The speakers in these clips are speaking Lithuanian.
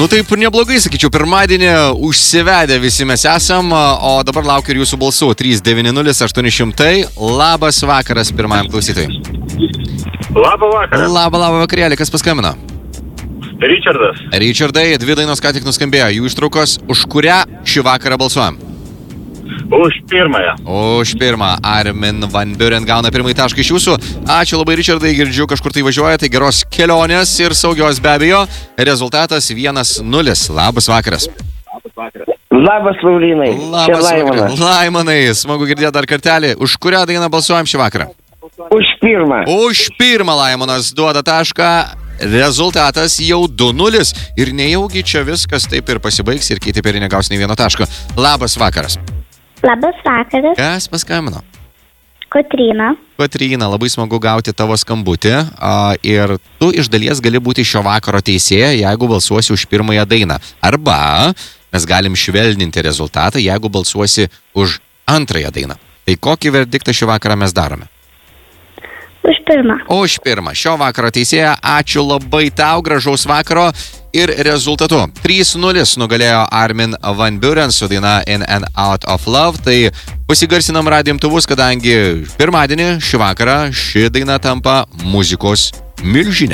Nu taip neblogai, sakyčiau, pirmadienį užsivedę visi mes esam, o dabar laukiu ir jūsų balsų. 390-800. Labas vakaras pirmajam klausytojui. Labą vakarą. Labą vakarėlį, kas paskambino? Richardas. Richardai, 2 dainos ką tik nuskambėjo. Jų ištraukos, už kurią šį vakarą balsuojam? Už pirmąją. Už pirmą. Armin van Buuren gauna pirmąjį tašką iš jūsų. Ačiū labai, Richardai, girdžiu, kažkur tai važiuoja, tai geros kelionės ir saugios be abejo. Rezultatas 1-0. Labas vakaras. Labas, Laurinai. Labas vakaras. Laimonai, smagu girdėti dar kartelį. Už kurią dainą balsuojam šį vakarą? Už pirmą. Už pirmą Laimonas duoda tašką. Rezultatas jau 2-0. Ir nejaugi čia viskas taip ir pasibaigs ir kiti peri negaus nei vieno taško. Labas vakaras. Labas vakaras. Kas paskambino? Kotryna. Kotryna, labai smagu gauti tavo skambutį. Ir tu iš dalies gali būti šio vakaro teisėja, jeigu balsuosi už pirmąją dainą. Arba mes galim švelninti rezultatą, jeigu balsuosi už antrąją dainą. Tai kokį verdiktą šį vakarą mes darome? Už pirmą. Už pirmą. Šio vakaro teisėja, ačiū labai tau, gražaus vakaro ir rezultatu. 3-0 nugalėjo Armin van Buuren su daina In and Out of Love. Tai pasigarsinam radijo imtuvus, kadangi pirmadienį šį vakarą ši daina tampa muzikos milžinė.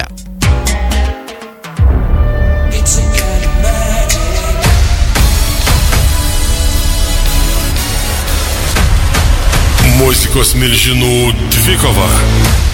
Muzikos milžinų dvikova.